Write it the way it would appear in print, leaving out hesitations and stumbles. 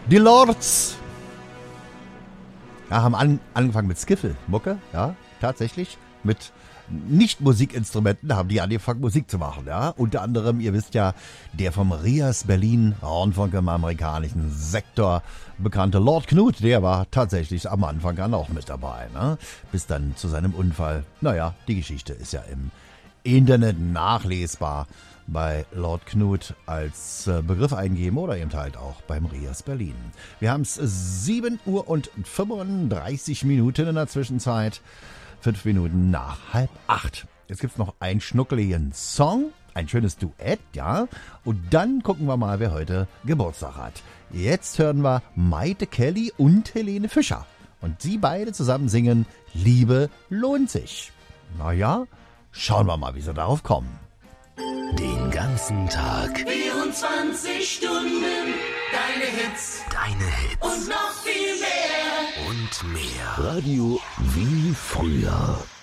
Die Lords haben angefangen mit Skiffle-Mucke, ja, tatsächlich. Mit Nicht-Musikinstrumenten haben die angefangen, Musik zu machen, ja. Unter anderem, ihr wisst ja, der vom Rias Berlin Rundfunk im amerikanischen Sektor bekannte Lord Knut, der war tatsächlich am Anfang an auch mit dabei, ne? Bis dann zu seinem Unfall. Naja, die Geschichte ist ja im Internet nachlesbar. Bei Lord Knut als Begriff eingeben oder eben halt auch beim Rias Berlin. Wir haben es 7 Uhr und 35 Minuten in der Zwischenzeit. 5 Minuten nach 7:30. Jetzt gibt's noch einen schnuckeligen Song, ein schönes Duett, ja. Und dann gucken wir mal, wer heute Geburtstag hat. Jetzt hören wir Maite Kelly und Helene Fischer. Und sie beide zusammen singen Liebe lohnt sich. Naja, schauen wir mal, wie sie darauf kommen. Den ganzen Tag 24 Stunden, deine Hits und noch viel mehr. und mehr. Radio wie früher.